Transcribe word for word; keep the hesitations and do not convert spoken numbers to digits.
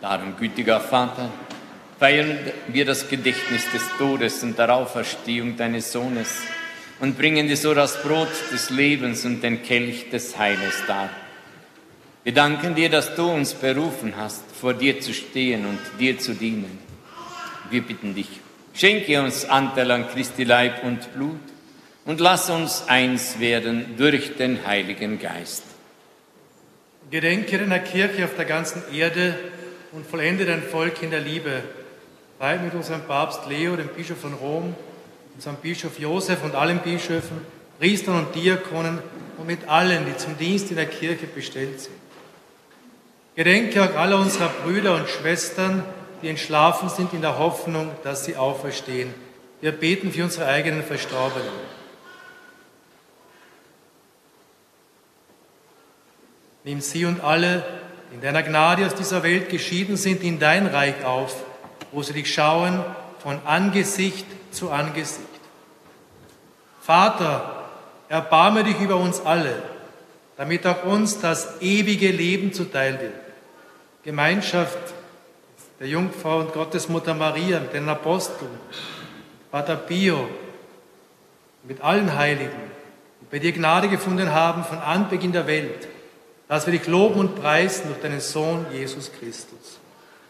Darum, gütiger Vater, feiern wir das Gedächtnis des Todes und der Auferstehung deines Sohnes und bringen dir so das Brot des Lebens und den Kelch des Heiles dar. Wir danken dir, dass du uns berufen hast, vor dir zu stehen und dir zu dienen. Wir bitten dich, schenke uns Anteil an Christi Leib und Blut und lass uns eins werden durch den Heiligen Geist. Gedenke deiner Kirche auf der ganzen Erde und vollende dein Volk in der Liebe. Frei mit unserem Papst Leo, dem Bischof von Rom, unserem Bischof Josef und allen Bischöfen, Priestern und Diakonen und mit allen, die zum Dienst in der Kirche bestellt sind. Gedenke auch aller unserer Brüder und Schwestern, die entschlafen sind in der Hoffnung, dass sie auferstehen. Wir beten für unsere eigenen Verstorbenen. Nimm sie und alle, die in deiner Gnade aus dieser Welt geschieden sind, in dein Reich auf, wo sie dich schauen von Angesicht zu Angesicht. Vater, erbarme dich über uns alle, damit auch uns das ewige Leben zuteil wird. Gemeinschaft der Jungfrau und Gottesmutter Maria, mit den Aposteln, Pater Pio, mit allen Heiligen, die bei dir Gnade gefunden haben von Anbeginn der Welt, dass wir dich loben und preisen durch deinen Sohn Jesus Christus.